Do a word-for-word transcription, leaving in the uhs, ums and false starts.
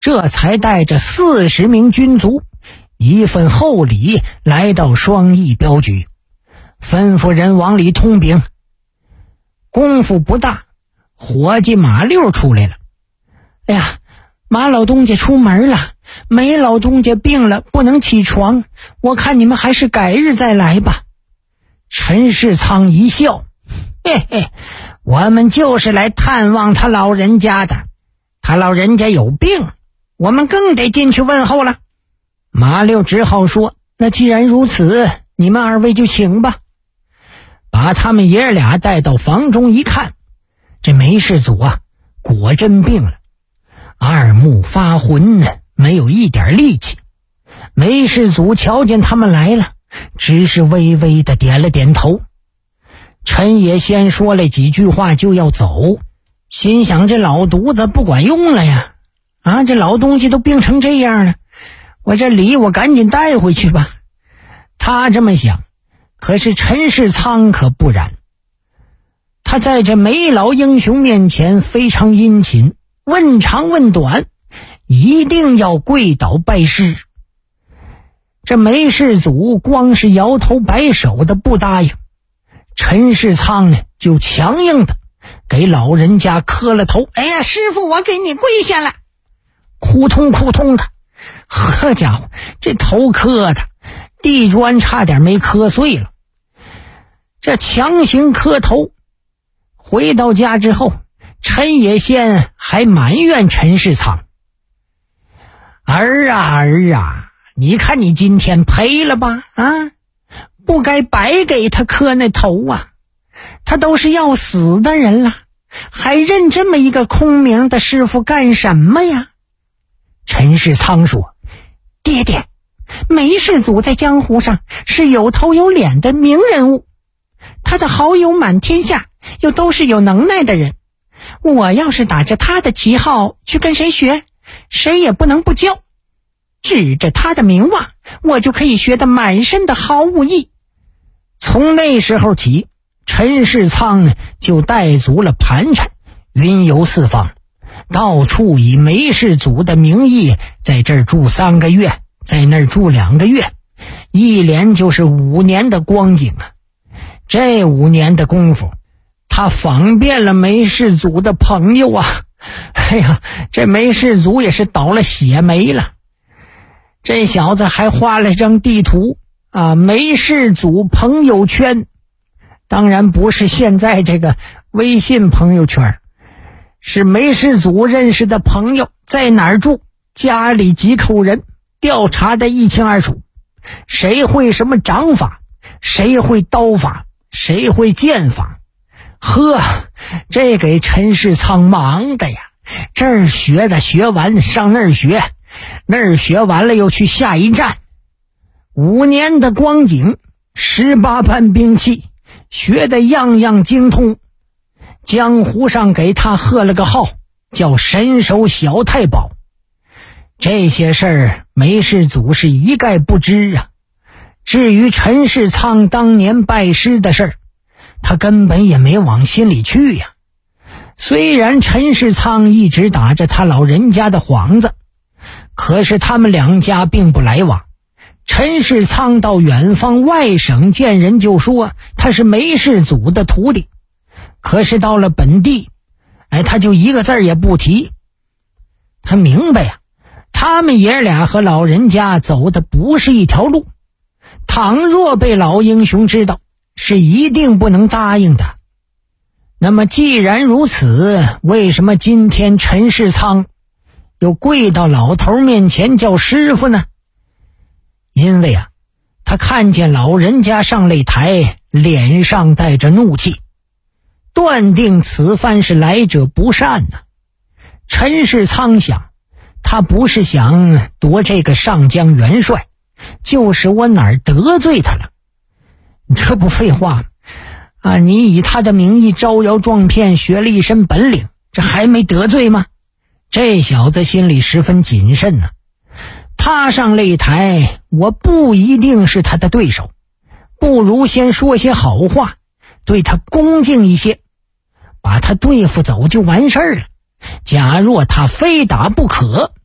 这才带着四十名军卒，一份厚礼来到双翼镖局，吩咐人往里通禀。功夫不大，伙计马六出来了。哎呀，马老东家出门了，梅老东家病了，不能起床，我看你们还是改日再来吧。陈世仓一笑，嘿嘿，我们就是来探望他老人家的，他老人家有病，我们更得进去问候了。马六只好说，那既然如此，你们二位就请吧。把他们爷俩带到房中一看，这梅世祖啊，果真病了，二目发浑呢，没有一点力气。梅世祖瞧见他们来了，只是微微的点了点头。陈也先说了几句话就要走，心想这老犊子不管用了呀，啊，这老东西都病成这样了，我这礼我赶紧带回去吧。他这么想，可是陈世仓可不然，他在这梅老英雄面前非常殷勤，问长问短，一定要跪倒拜师。这梅世祖光是摇头摆手的不答应，陈世仓呢就强硬的给老人家磕了头。哎呀，师傅，我给你跪下了。扑通扑通的，呵家伙，这头磕的地砖差点没磕碎了。这强行磕头，回到家之后，陈野先还埋怨陈世仓：儿啊儿啊，你看你今天赔了吧啊！不该白给他磕那头啊，他都是要死的人了，还认这么一个空名的师傅干什么呀？陈世仓说：爹爹，梅世祖在江湖上是有头有脸的名人物，他的好友满天下，又都是有能耐的人，我要是打着他的旗号去跟谁学，谁也不能不教。指着他的名望，我就可以学得满身的好武艺。从那时候起，陈世仓就带足了盘缠，云游四方，到处以梅世祖的名义在这儿住三个月，在那儿住两个月，一连就是五年的光景啊。这五年的功夫，他访遍了梅世祖的朋友啊。哎呀，这梅世祖也是倒了血霉了。这小子还画了张地图啊，梅世祖朋友圈，当然不是现在这个微信朋友圈，是梅世祖认识的朋友在哪儿住，家里几口人，调查的一清二楚，谁会什么掌法，谁会刀法，谁会剑法。呵，这给陈世仓忙的呀，这儿学的学完上那儿学，那儿学完了又去下一站。五年的光景，十八般兵器，学的样样精通。江湖上给他贺了个号，叫神手小太保。这些事儿梅世祖是一概不知啊。至于陈世仓当年拜师的事儿，他根本也没往心里去呀。虽然陈世仓一直打着他老人家的幌子，可是他们两家并不来往。陈世仓到远方外省见人就说他是梅世祖的徒弟，可是到了本地，哎，他就一个字儿也不提。他明白呀，他们爷俩和老人家走的不是一条路，倘若被老英雄知道，是一定不能答应的。那么既然如此，为什么今天陈世仓又跪到老头面前叫师傅呢？因为啊，他看见老人家上擂台，脸上带着怒气，断定此番是来者不善呢、啊。陈世仓想，他不是想夺这个上江元帅，就是我哪儿得罪他了。这不废话啊，你以他的名义招摇撞骗，学了一身本领，这还没得罪吗？这小子心里十分谨慎呢、啊。他上擂台，我不一定是他的对手，不如先说些好话，对他恭敬一些，把他对付走就完事儿了。假若他非打不可，